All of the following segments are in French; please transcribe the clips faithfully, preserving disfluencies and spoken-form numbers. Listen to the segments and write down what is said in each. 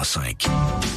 cinq.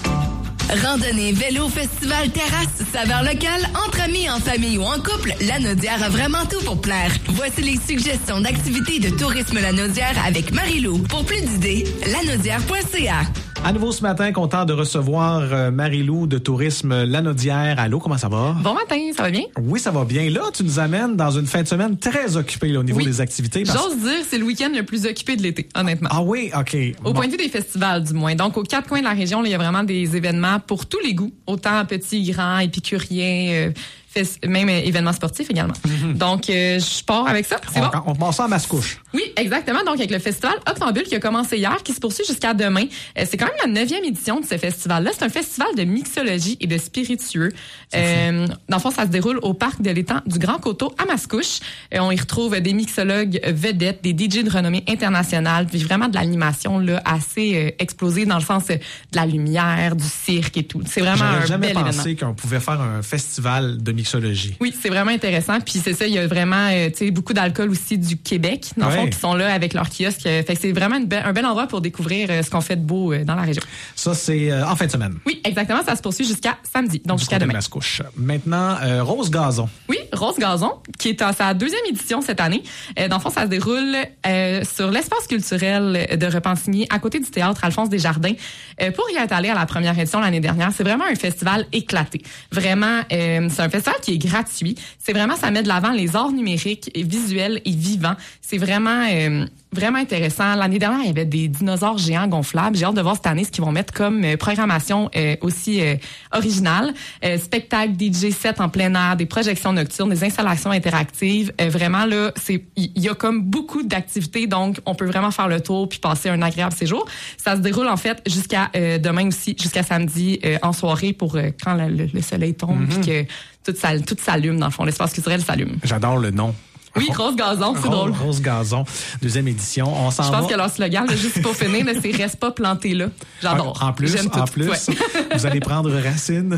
Randonnée, vélo, festival, terrasse, saveur locale, entre amis, en famille ou en couple, Lanaudière a vraiment tout pour plaire. Voici les suggestions d'activités de tourisme Lanaudière avec Marie-Lou. Pour plus d'idées, lanaudière point c a. À nouveau ce matin, content de recevoir euh, Marie-Lou de Tourisme Lanaudière. Allô, comment ça va? Bon matin, ça va bien? Oui, ça va bien. Là, tu nous amènes dans une fin de semaine très occupée là, au niveau oui. des activités. Parce... J'ose dire, c'est le week-end le plus occupé de l'été, honnêtement. Ah oui, OK. Au bon. point de vue des festivals, du moins. Donc, aux quatre coins de la région, il y a vraiment des événements pour tous les goûts, autant petits, grands, épicuriens, euh, fest- même euh, événements sportifs également. Mm-hmm. Donc, euh, je pars avec ça. C'est on, bon? On passe ça à Mascouche. Oui, exactement. Donc, avec le festival Octambule qui a commencé hier, qui se poursuit jusqu'à demain. Euh, c'est quand même la neuvième édition de ce festival-là. C'est un festival de mixologie et de spiritueux. Euh, dans le fond, ça se déroule au parc de l'étang du Grand Coteau à Mascouche. Euh, on y retrouve des mixologues vedettes, des D J de renommée internationale, puis vraiment de l'animation là assez euh, explosée dans le sens euh, de la lumière, du cirque et tout. C'est vraiment J'aurais un jamais bel pensé événement. qu'on pouvait faire un festival de mixologie. Oui, c'est vraiment intéressant. Puis c'est ça, il y a vraiment euh, tu sais beaucoup d'alcool aussi du Québec, dans le ouais. fond, qui sont là avec leur kiosque. Fait que c'est vraiment une be- un bel endroit pour découvrir euh, ce qu'on fait de beau euh, dans la région. Ça, c'est euh, en fin de semaine. Oui, exactement. Ça se poursuit jusqu'à samedi, donc Du jusqu'à côté demain. de Mascouche. Maintenant, euh, Rose Gazon. Oui, Rose Gazon, qui est en sa deuxième édition cette année. Euh, dans le fond, ça se déroule euh, sur l'espace culturel de Repentigny, à côté du théâtre Alphonse Desjardins. Euh, pour y être allé à la première édition l'année dernière, c'est vraiment un festival éclaté. Vraiment, euh, c'est un festival qui est gratuit. C'est vraiment, ça met de l'avant les arts numériques, et visuels et vivants. C'est vraiment... Euh, Vraiment intéressant. L'année dernière, il y avait des dinosaures géants gonflables. J'ai hâte de voir cette année ce qu'ils vont mettre comme euh, programmation euh, aussi euh, originale. Euh, spectacle, D J set en plein air, des projections nocturnes, des installations interactives. Euh, vraiment, là, c'est il y, y a comme beaucoup d'activités, donc on peut vraiment faire le tour puis passer un agréable séjour. Ça se déroule en fait jusqu'à euh, demain aussi, jusqu'à samedi euh, en soirée pour euh, quand le, le, le soleil tombe puis Mm-hmm. que tout, ça, tout s'allume, dans le fond. L'espace culturel s'allume. J'adore le nom. Oui, Rose Gazon, c'est Rose, drôle. Rose Gazon, deuxième édition. On s'en Je va. pense que leur slogan, là, juste pour finir, là, c'est « Reste pas planté là ». J'adore. En plus, J'aime en tout. plus, Ouais. vous allez prendre racine.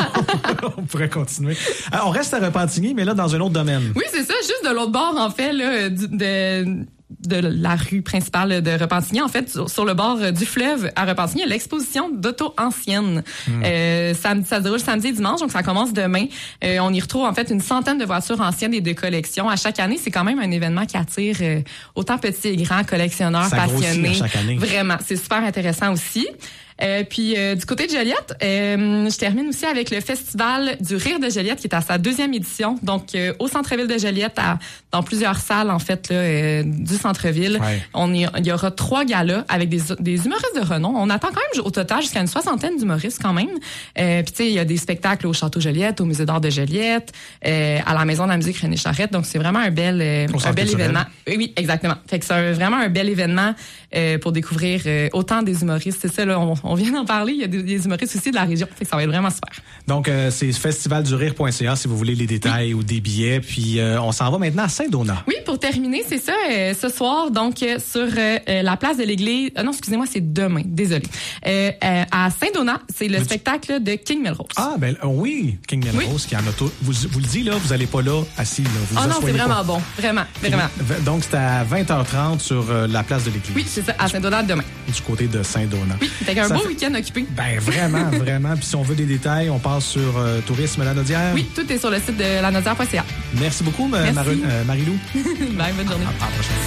On pourrait continuer. Alors, on reste à Repentigny, mais là, dans un autre domaine. Oui, c'est ça. Juste de l'autre bord, en fait, là, du- de... de la rue principale de Repentigny. En fait, sur, sur le bord du fleuve à Repentigny, il y a l'exposition d'auto anciennes. Mm. Euh, ça, ça se déroule samedi et dimanche, donc ça commence demain. Euh, on y retrouve en fait une centaine de voitures anciennes et de collections. À chaque année, c'est quand même un événement qui attire euh, autant petits et grands collectionneurs ça passionnés. grossit à chaque année. Vraiment, c'est super intéressant aussi. Euh, puis euh, du côté de Joliette, euh, je termine aussi avec le festival du rire de Joliette qui est à sa deuxième édition, donc euh, au centre-ville de Joliette, à, dans plusieurs salles en fait là, euh, du centre-ville. Ouais. On y, il y aura trois galas avec des, des humoristes de renom. On attend quand même au total jusqu'à une soixantaine d'humoristes quand même. Euh, puis tu sais, il y a des spectacles au Château Joliette, au Musée d'art de Joliette, euh, à la Maison de la musique René Charrette. Donc c'est vraiment un bel, euh, un bel événement. Oui, oui, exactement. Fait que c'est un, vraiment un bel événement euh, pour découvrir euh, autant des humoristes. C'est ça là. On, on vient d'en parler. Il y a des, des humoristes aussi de la région. Fait que ça va être vraiment super. Donc, euh, c'est festivaldurire point c a si vous voulez les détails oui. ou des billets. Puis, euh, on s'en va maintenant à Saint-Donat. Oui, pour terminer, c'est ça, euh, ce soir, donc, euh, sur euh, la place de l'église... Euh, non, excusez-moi, c'est demain. Désolé. Euh, euh, à Saint-Donat, c'est le Veux-tu... spectacle de King Melrose. Ah, ben oui, King Melrose, oui. qui en a tout. Vous, vous le dites, là, vous n'allez pas là, assis, là. Vous oh non, c'est vraiment pas. bon. Vraiment, vraiment. Donc, c'est à vingt heures trente sur euh, la place de l'église. Oui, c'est ça, à Saint-Donat demain. Du côté de Saint-Donat. Oui, fait un ça beau fait... week-end occupé. Ben, vraiment, vraiment. Puis si on veut des détails, on passe sur euh, Tourisme Lanaudière. Oui, tout est sur le site de lanaudière point c a. Merci beaucoup, Mar- euh, Marie-Lou. Bye, bonne journée. À, à la prochaine.